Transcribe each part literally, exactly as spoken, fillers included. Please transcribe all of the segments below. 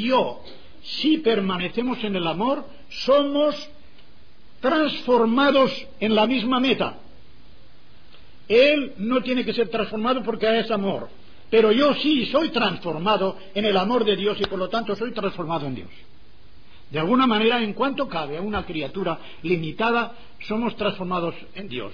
yo, si permanecemos en el amor, somos transformados en la misma meta. Él no tiene que ser transformado porque es amor, pero yo sí soy transformado en el amor de Dios y por lo tanto soy transformado en Dios. De alguna manera, en cuanto cabe a una criatura limitada, somos transformados en Dios.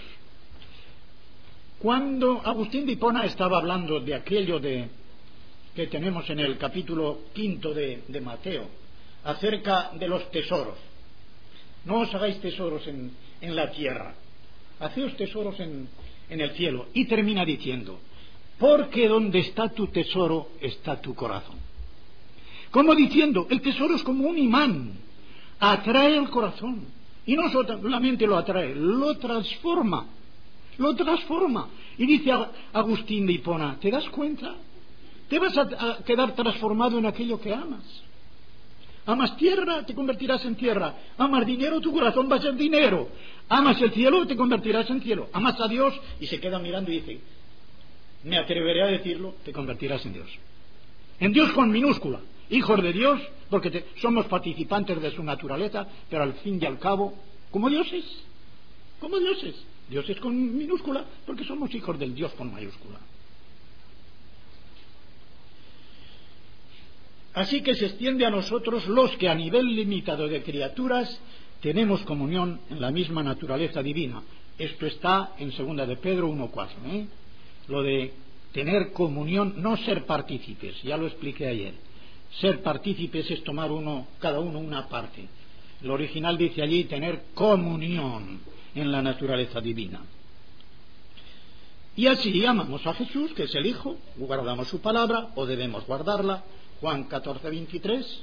Cuando Agustín de Hipona estaba hablando de aquello de, que tenemos en el capítulo quinto de, de Mateo, acerca de los tesoros, no os hagáis tesoros en, en la tierra, haceos tesoros en, en el cielo, y termina diciendo, porque donde está tu tesoro está tu corazón. Como diciendo, el tesoro es como un imán, atrae el corazón, y no solamente lo atrae, lo transforma, lo transforma. Y dice Agustín de Hipona, ¿te das cuenta? Te vas a quedar transformado en aquello que amas. Amas tierra, te convertirás en tierra. Amas dinero, tu corazón va a ser dinero. Amas el cielo, te convertirás en cielo. Amas a Dios, y se queda mirando y dice, me atreveré a decirlo, te convertirás en Dios. En Dios con minúscula. Hijos de Dios, porque te, somos participantes de su naturaleza, pero al fin y al cabo, como dioses, como dioses. Dioses con minúscula, porque somos hijos del Dios con mayúscula. Así que se extiende a nosotros los que a nivel limitado de criaturas tenemos comunión en la misma naturaleza divina. Esto está en segunda de Pedro uno cuatro, ¿eh? Lo de tener comunión, no ser partícipes, ya lo expliqué ayer. Ser partícipes es tomar uno, cada uno una parte. El original dice allí tener comunión en la naturaleza divina. Y así amamos a Jesús, que es el Hijo, guardamos su palabra, o debemos guardarla, Juan catorce veintitrés.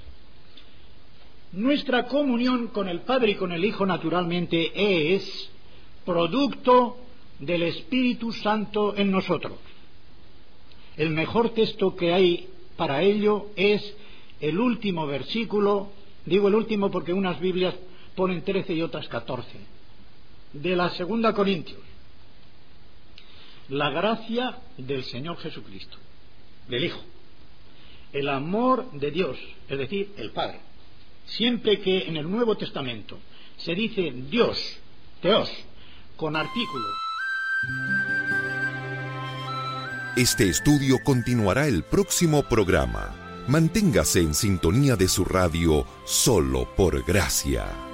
Nuestra comunión con el Padre y con el Hijo naturalmente es producto del Espíritu Santo en nosotros. El mejor texto que hay para ello es el último versículo, digo el último porque unas Biblias ponen trece y otras catorce, de la segunda Corintios. La gracia del Señor Jesucristo, del Hijo, el amor de Dios, es decir, el Padre. Siempre que en el Nuevo Testamento se dice Dios, Teos, con artículo. Este estudio continuará el próximo programa. Manténgase en sintonía de su radio Solo por Gracia.